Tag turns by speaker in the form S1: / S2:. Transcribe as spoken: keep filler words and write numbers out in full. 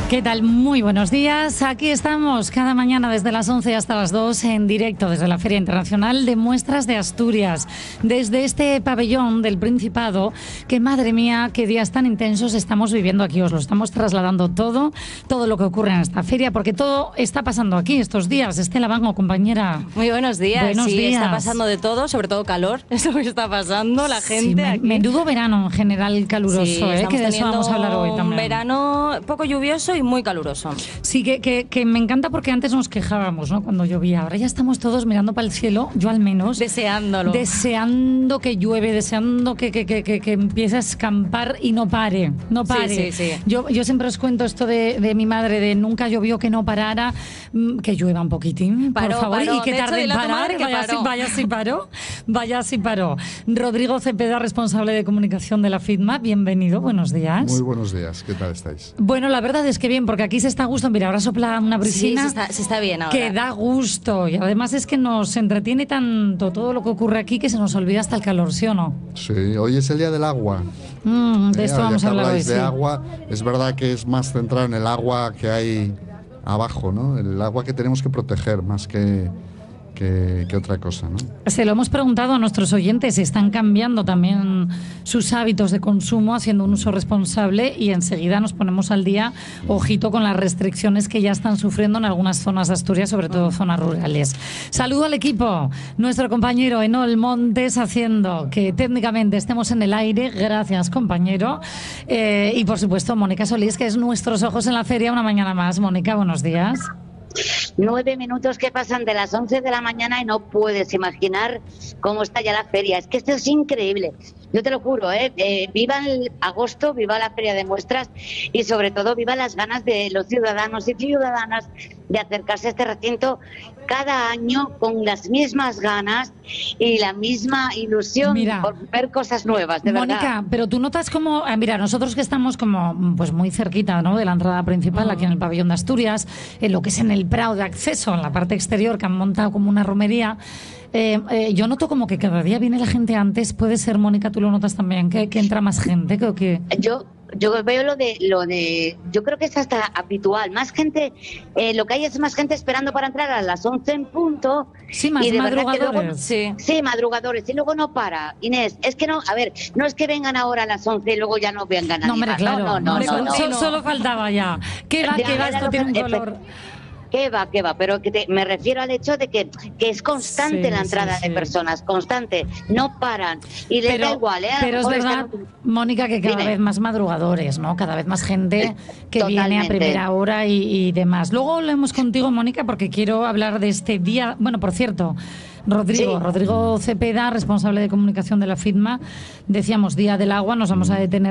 S1: ¿Qué tal? Muy buenos días. Aquí estamos cada mañana desde las once hasta las dos en directo desde la Feria Internacional de Muestras de Asturias, desde este pabellón del Principado, que madre mía, qué días tan intensos estamos viviendo aquí. Os lo estamos trasladando todo, todo lo que ocurre en esta feria, porque todo está pasando aquí estos días. Estela Bango, compañera.
S2: Muy buenos días.
S1: Buenos
S2: sí,
S1: días.
S2: Está pasando de todo, sobre todo calor, es lo que está pasando, la gente
S1: Sí, me,
S2: aquí.
S1: menudo verano en general caluroso,
S2: Sí,
S1: ¿eh? Que de eso
S2: teniendo
S1: vamos a hablar hoy también.
S2: un verano poco lluvioso y muy caluroso.
S1: Sí, que, que, que me encanta porque antes nos quejábamos, ¿no? Cuando llovía. Ahora ya estamos todos mirando para el cielo, yo al menos.
S2: Deseándolo.
S1: Deseando que llueve, deseando que, que, que, que, que empiece a escampar y no pare. No pare.
S2: Sí, sí, sí.
S1: Yo, yo siempre os cuento esto de, de mi madre, de nunca llovió que no parara, que llueva un poquitín,
S2: Paró,
S1: por favor,
S2: paró.
S1: y que
S2: De hecho,
S1: tarde en
S2: dile a tu
S1: parar.
S2: madre que
S1: Vaya,
S2: paró.
S1: si, vaya si paró. Vaya si paró. Rodrigo Cepeda, responsable de comunicación de la FITMA, bienvenido, buenos días.
S3: Muy buenos días, ¿qué tal estáis?
S1: Bueno, la verdad es que bien, porque aquí se está a gusto. Mira, ahora sopla una brisina.
S2: Sí, se está, se está bien ahora.
S1: Que da gusto. Y además es que nos entretiene tanto todo lo que ocurre aquí que se nos olvida hasta el calor, ¿sí o no?
S3: Sí, hoy es el día del agua.
S1: Mm, de
S3: Eh,
S1: esto
S3: ya
S1: vamos
S3: que
S1: a hablar hoy,
S3: habláis de
S1: sí.
S3: agua, es verdad que es más centrado en el agua que hay abajo, ¿no? El agua que tenemos que proteger más que, que, que otra cosa, ¿no?
S1: Se lo hemos preguntado a nuestros oyentes, están cambiando también sus hábitos de consumo, haciendo un uso responsable, y enseguida nos ponemos al día, ojito con las restricciones que ya están sufriendo en algunas zonas de Asturias, sobre todo zonas rurales. Saludo al equipo, nuestro compañero Enol Montes haciendo que técnicamente estemos en el aire, gracias compañero, eh, y por supuesto Mónica Solís, que es nuestros ojos en la feria una mañana más. Mónica, buenos días.
S4: Nueve minutos que pasan de las once de la mañana y no puedes imaginar cómo está ya la feria. Es que esto es increíble. Yo te lo juro, ¿eh? Eh, viva el agosto, viva la feria de muestras y sobre todo viva las ganas de los ciudadanos y ciudadanas de acercarse a este recinto cada año con las mismas ganas y la misma ilusión.
S1: Mira,
S4: por ver cosas nuevas, de
S1: Mónica,
S4: verdad.
S1: pero tú notas como, ah, mira, nosotros que estamos como pues muy cerquita, ¿no?, de la entrada principal, aquí en el pabellón de Asturias, en lo que es en el prado de acceso, en la parte exterior, que han montado como una romería. Eh, eh, yo noto como que cada día viene la gente antes. Puede ser, Mónica, tú lo notas también, que, que entra más gente, creo que...
S4: Yo yo veo lo de lo de yo creo que es hasta habitual, más gente, eh, lo que hay es más gente esperando para entrar a las once en punto.
S1: Sí, más
S4: y de verdad que
S1: madrugadores.
S4: luego-
S2: Sí.
S4: sí, madrugadores, y luego no para. Inés, es que no, a ver, no es que vengan ahora a las once y luego ya no vengan a
S1: No, hombre, claro.
S4: no, no,
S1: hombre,
S4: no,
S1: solo,
S4: no.
S1: solo- solo faltaba ya. ¿Qué va,
S4: Ya,
S1: qué va?
S4: ya
S1: Esto
S4: lo
S1: tiene un
S4: que-
S1: color...
S4: ¿Qué va, qué va? Pero que te- me refiero al hecho de que, que es constante
S1: Sí,
S4: la entrada
S1: sí, sí.
S4: de personas, constante, no paran. Y les
S1: Pero,
S4: da igual, ¿eh? A lo
S1: pero es
S4: mejor
S1: verdad,
S4: están-
S1: Mónica, que cada
S4: Dime.
S1: vez más madrugadores, ¿no? Cada vez más gente que viene a
S4: Totalmente.
S1: primera hora y, y demás. Luego hablemos contigo, Mónica, porque quiero hablar de este día. Bueno, por cierto, Rodrigo,
S4: Sí.
S1: Rodrigo Cepeda, responsable de comunicación de la FITMA, decíamos Día del Agua, nos vamos a detener